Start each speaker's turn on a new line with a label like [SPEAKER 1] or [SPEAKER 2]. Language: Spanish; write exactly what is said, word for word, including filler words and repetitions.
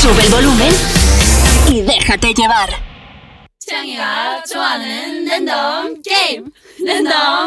[SPEAKER 1] Sube el volumen y déjate llevar.
[SPEAKER 2] 창이가 좋아하는 랜덤 게임 랜덤